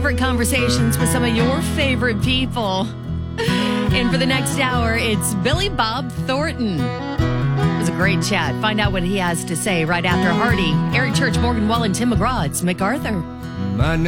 favorite conversations with some of your favorite people. And for the next hour, it's Billy Bob Thornton. It was a great chat. Find out what he has to say right after Hardy, Eric Church, Morgan Wallen, Tim McGraw. It's MacArthur.